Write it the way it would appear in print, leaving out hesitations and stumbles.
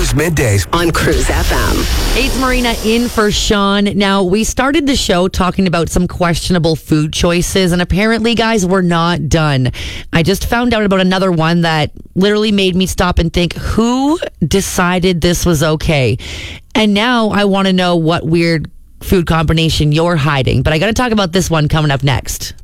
Cruise Middays on Cruise FM. It's Marina in for Sean. Now, we started the show talking about some questionable food choices, and apparently, guys, we're not done. I just found out about another one that literally made me stop and think, who decided this was okay? And now I want to know what weird food combination you're hiding. But I got to talk about this one coming up next.